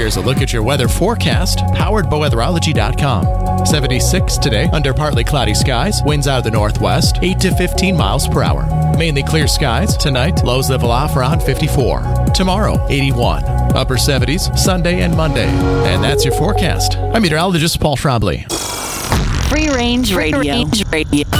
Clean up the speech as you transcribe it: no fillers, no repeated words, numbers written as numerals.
Here's a look at your weather forecast, powered by weatherology.com. 76 today, under partly cloudy skies, winds out of the northwest, 8 to 15 miles per hour. Mainly clear skies. Tonight, lows level off around 54. Tomorrow, 81. Upper 70s, Sunday and Monday. And that's your forecast. I'm meteorologist Paul Trombley. Free Range Radio.